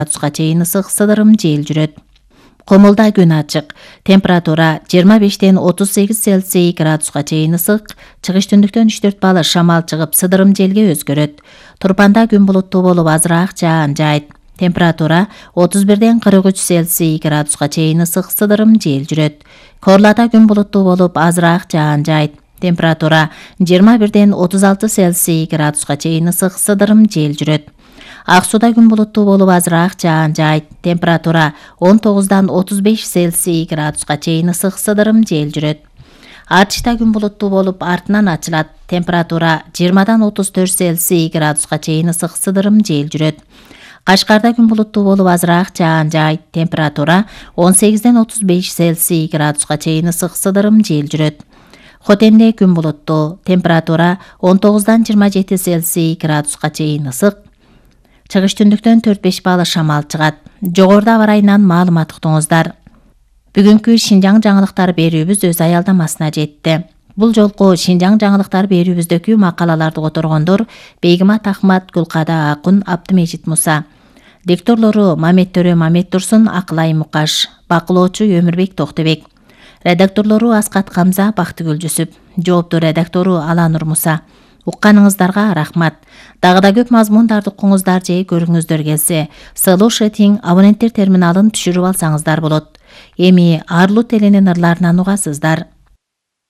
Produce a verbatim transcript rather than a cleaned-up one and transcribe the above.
градуска чейин ысык сыдырым жел жүрөт. Комулда күн ачык. Температура жыйырма бештен отуз сегиз Цельсий градуска чейин ысык, чыгыш түндүктөн үч төрт балыр шамал чыгып сыдырым желге өзгөрөт. Турпанда күн булуттуу болуп азыраак жаан жайт. Температура отуз бирден кырк үч Цельсий градуска чейин ысык сыдырым жел жүрөт. Корлада күн булуттуу болуп азыраак жаан жайт. Температура жыйырма бирден отуз алты Цельсий градуска чейин ысык сыдырым жел жүрөт. Ак Сууда күн булуттуу болуп азыраак жаан жайт. Температура он тогуздан отуз беш Цельсий градуска чейин ысык сыдырым жел жүрөт. Артышта күн булуттуу болуп артынан ачылат. Температура жыйырмадан отуз төрт Цельсий градуска чейин ысык сыдырым жел жүрөт. Кашкарда күн булуттуу болуп азыраак жаан жайт. Температура он сегизден отуз беш Цельсий градуска чейин ысык сыдырым жел жүрөт. Хотенде күн булуттуу. Температура он тогуздан жыйырма жети Цельсий градуска чейин ысык. Чыгыш түндүктөн төрт беш балыр шамал чыгат. Жогоруда аба ырайынан маалымат уктуңуздар. Бүгүнкү Шинжаң жаңылыктар берүүбүз өз аялдамасына жетти. Бул жолку Шинжаң жаңылыктар берүүбүздөгү макалаларды которгондор Бейгимат Ахмат, Гүлкада Акун, Абдымежит Муса. Дикторлору Мамет Төрө Мамет Турсун, Акылай Мукаш, бакылоочу Өмүрбек Токтобек. Редакторлору Аскат Камза, Бактыгүл Жүсүп. Жооптуу редактору Аланур Муса. Укканыңыздарга рахмат. Дагы да көп мазмундарды укуңуздар же көрүңүздөр келсе, Слушатиң абоненттер терминалын түшүрүп алсаңыздар болот. Эми Арлу теленин ырларынан угасыздар.